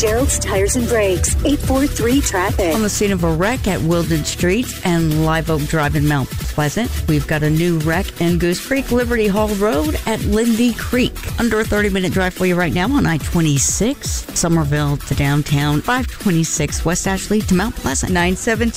Gerald's Tires and Brakes, 843-TRAFFIC. On the scene of a wreck at Wilden Street and Live Oak Drive in Mount Pleasant. We've got a new wreck in Goose Creek, Liberty Hall Road at Lindy Creek. Under a 30-minute drive for you right now on I-26, Somerville to downtown, 526 West Ashley to Mount Pleasant, 917.